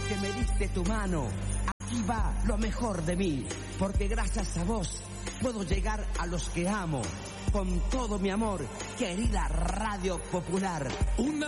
que me diste tu mano. Aquí va lo mejor de mí, porque gracias a vos puedo llegar a los que amo. Con todo mi amor, querida Radio Popular.